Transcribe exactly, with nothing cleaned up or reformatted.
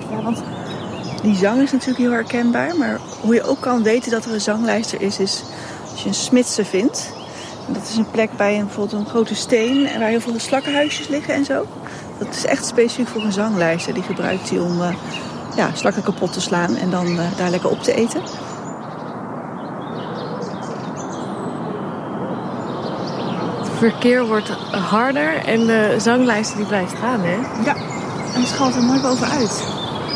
Ja, want die zang is natuurlijk heel herkenbaar. Maar hoe je ook kan weten dat er een zanglijster is, is als je een smidse vindt. En dat is een plek bij een, bijvoorbeeld een grote steen waar heel veel slakkenhuisjes liggen en zo. Dat is echt specifiek voor een zanglijster. Die gebruikt hij om uh, ja, slakken kapot te slaan en dan uh, daar lekker op te eten. Het verkeer wordt harder en de zanglijster die blijft gaan, hè? Ja, en het schalt er mooi bovenuit.